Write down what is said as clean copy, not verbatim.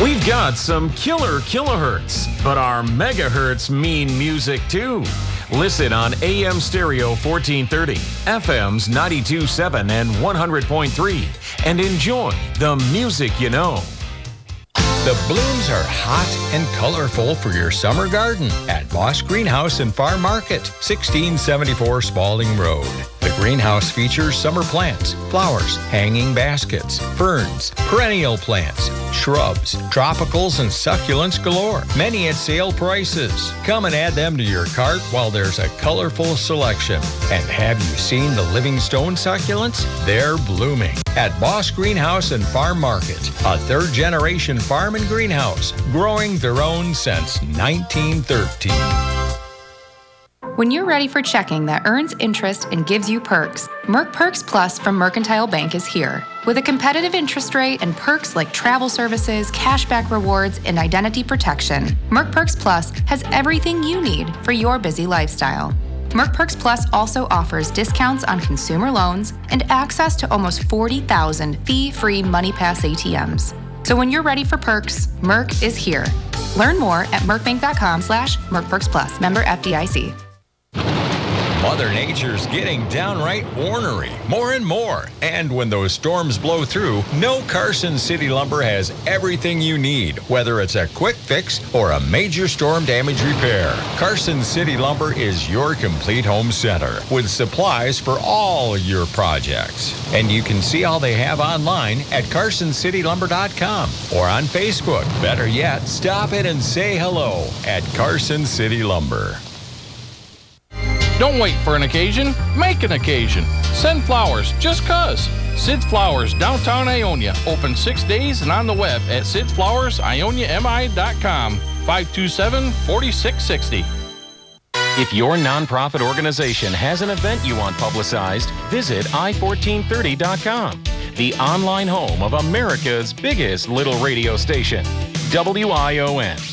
We've got some killer kilohertz, but our megahertz mean music too. Listen on AM stereo 1430, FM's 92.7 and 100.3, and enjoy the music you know. The blooms are hot and colorful for your summer garden at Boss Greenhouse and Farm Market, 1674 Spalding Road. The greenhouse features summer plants, flowers, hanging baskets, ferns, perennial plants, shrubs, tropicals, and succulents galore. Many at sale prices. Come and add them to your cart while there's a colorful selection. And have you seen the Livingstone succulents? They're blooming at Boss Greenhouse and Farm Market, a third-generation farm and greenhouse, growing their own since 1913. When you're ready for checking that earns interest and gives you perks, Merc Perks Plus from Mercantile Bank is here. With a competitive interest rate and perks like travel services, cashback rewards, and identity protection, Merc Perks Plus has everything you need for your busy lifestyle. Merc Perks Plus also offers discounts on consumer loans and access to almost 40,000 fee-free MoneyPass ATMs. So when you're ready for perks, Merc is here. Learn more at mercbank.com/mercperksplus. Member FDIC. Mother Nature's getting downright ornery, more and more. And when those storms blow through, no Carson City Lumber has everything you need, whether it's a quick fix or a major storm damage repair. Carson City Lumber is your complete home center with supplies for all your projects. And you can see all they have online at CarsonCityLumber.com or on Facebook. Better yet, stop it and say hello at Carson City Lumber. Don't wait for an occasion, make an occasion. Send flowers just 'cause. Sid's Flowers, downtown Ionia. Open 6 days and on the web at sidsflowersIoniami.com. 527-4660. If your nonprofit organization has an event you want publicized, visit i1430.com, the online home of America's biggest little radio station, WION.